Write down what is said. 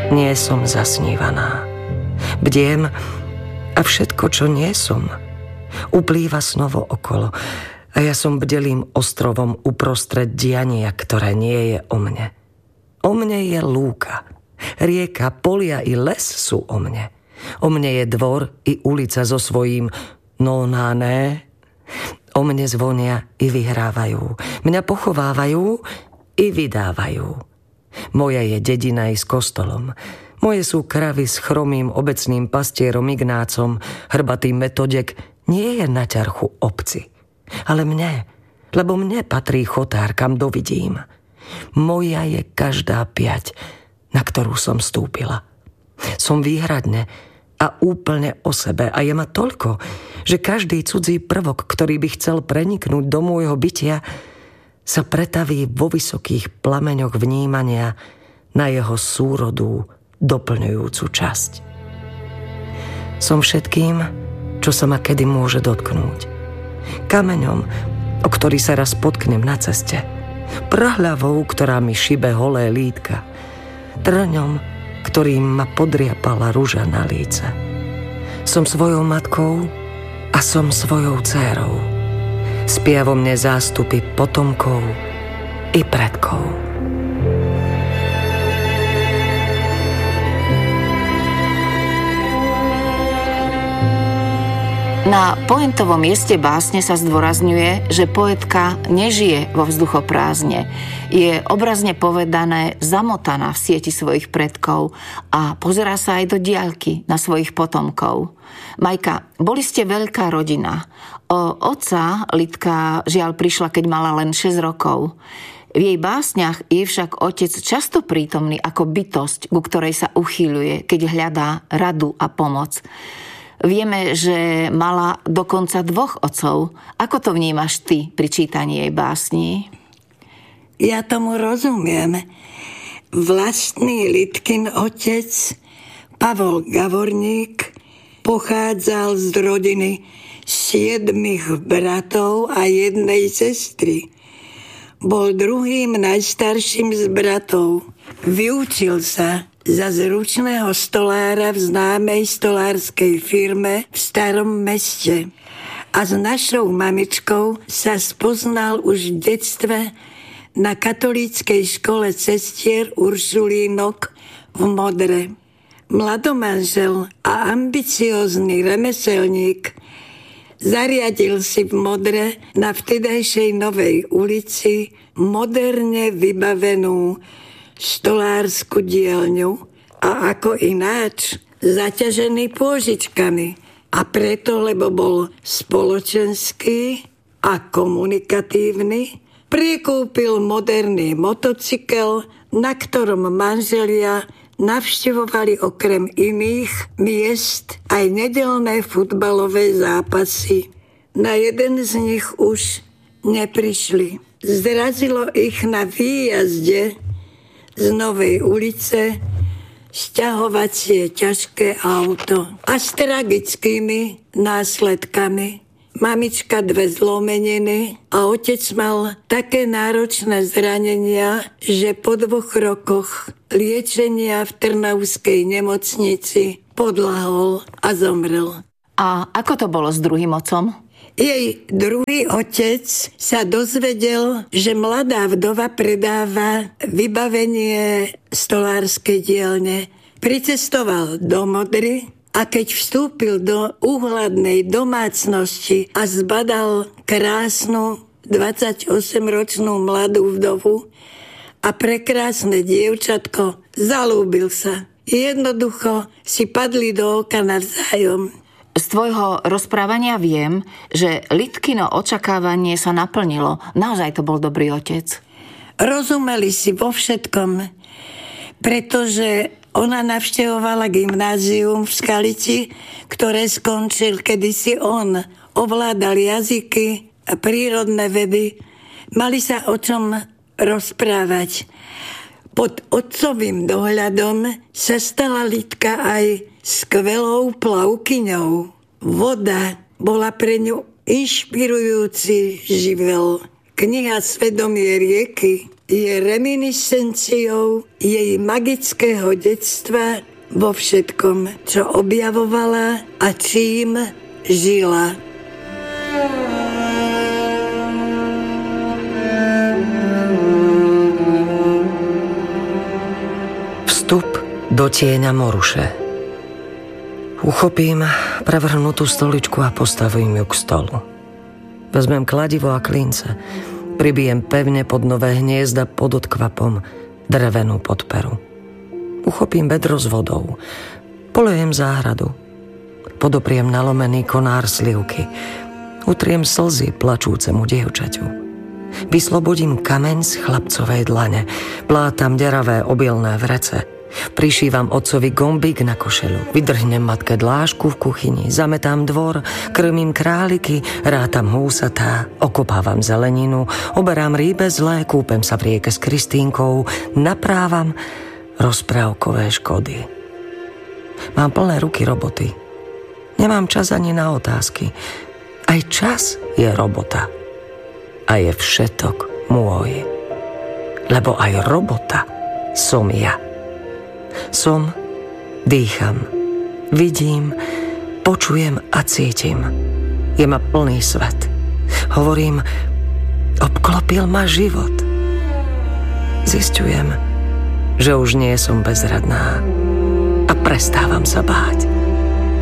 Nie som zasnívaná. Bdiem a všetko, čo nie som, uplýva snovo okolo a ja som bdelým ostrovom uprostred diania, ktoré nie je o mne. O mne je lúka, rieka, polia i les sú o mne. O mne je dvor i ulica so svojím nonáné. O mne zvonia i vyhrávajú. Mňa pochovávajú i vydávajú. Moja je dedina i s kostolom. Moje sú kravy s chromým obecným pastierom Ignácom. Hrbatý metodek nie je na ťarchu obci, ale mne, lebo mne patrí chotár, kam dovidím. Moja je každá piať, na ktorú som stúpila. Som výhradne a úplne o sebe a je ma toľko, že každý cudzí prvok, ktorý by chcel preniknúť do môjho bytia, sa pretaví vo vysokých plameňoch vnímania na jeho súrodú doplňujúcu časť. Som všetkým, čo sa ma kedy môže dotknúť. Kameňom, o ktorý sa raz potknem na ceste. Prahľavou, ktorá mi šibe holé lítka. Trňom, ktorým ma podriapala ruža na líce. Som svojou matkou a som svojou dcérou. Spia vo mne zástupy potomkov i predkov. Na pointovom mieste básne sa zdôrazňuje, že poetka nežije vo vzduchoprázdne. Je obrazne povedané zamotaná v sieti svojich predkov a pozerá sa aj do diaľky na svojich potomkov. Majka, boli ste veľká rodina. O otca Lidka žiaľ prišla, keď mala len 6 rokov. V jej básniach je však otec často prítomný ako bytosť, ku ktorej sa uchýľuje, keď hľadá radu a pomoc. Vieme, že mala dokonca 2 otcov. Ako to vnímaš ty pri čítaní jej básni? Ja tomu rozumiem. Vlastný Lidkin otec, Pavol Gavorník, pochádzal z rodiny 7 bratov a 1 sestry. Bol druhým najstarším z bratov. Vyučil sa za zručného stolára v známej stolárskej firme v Starom Meste. A s našou mamičkou sa spoznal už v detstve na katolíckej škole sestier Uršulínok v Modre. Mladomanžel a ambiciózny remeselník zariadil si v Modre na vtedajšej Novej ulici moderne vybavenú stolársku dielňu a ako ináč zaťažený pôžičkami. A preto, lebo bol spoločenský a komunikatívny, prikúpil moderný motocykel, na ktorom manželia navštevovali okrem iných miest aj nedeľné futbalové zápasy. Na jeden z nich už neprišli. Zrazilo ich na výjazde z Novej ulice sťahovacie ťažké auto a s tragickými následkami. Mamička 2 zlomeniny a otec mal také náročné zranenia, že po 2 rokoch liečenia v Trnavskej nemocnici podľahol a zomrel. A ako to bolo s druhým otcom? Jej druhý otec sa dozvedel, že mladá vdova predáva vybavenie stolárskej dielne. Pricestoval do Modry a keď vstúpil do úhľadnej domácnosti a zbadal krásnu 28-ročnú mladú vdovu a prekrásne dievčatko, zalúbil sa. Jednoducho si padli do oka navzájom. Z tvojho rozprávania viem, že Lidkino očakávanie sa naplnilo. Naozaj to bol dobrý otec. Rozumeli si vo všetkom, pretože ona navštevovala gymnázium v Skalici, ktoré skončil kedysi on. Ovládal jazyky a prírodné vedy. Mali sa o čom rozprávať. Pod otcovým dohľadom sa stala Lidka aj skvelou plavkyňou. Voda bola pre ňu inšpirujúci živel. Kniha Svedomie rieky je reminiscenciou jej magického detstva vo všetkom, čo objavovala a čím žila. Vstup do tieňa Moruše. Uchopím prevrhnutú stoličku a postavím ju k stolu. Vezmem kladivo a klince, pribijem pevne pod nové hniezda pod odkvapom drevenú podperu. Uchopím vedro s vodou, polejem záhradu, podopriem nalomený konár slivky, utriem slzy plačúcemu dievčaťu. Vyslobodím kameň z chlapcovej dlane, plátam deravé obilné vrece, prišívam otcovi gombík na košeľu, vydrhnem matke dlášku v kuchyni, zametám dvor, krmím králiky, rátam húsatá, okopávam zeleninu, oberám rýbe zlé, kúpem sa v rieke s Kristínkou, naprávam rozprávkové škody. Mám plné ruky roboty. Nemám čas ani na otázky. Aj čas je robota. A je všetok môj. Lebo aj robota som ja. Som, dýcham, vidím, počujem a cítim. Je ma plný svet. Hovorím, obklopil ma život. Zisťujem, že už nie som bezradná a prestávam sa báť.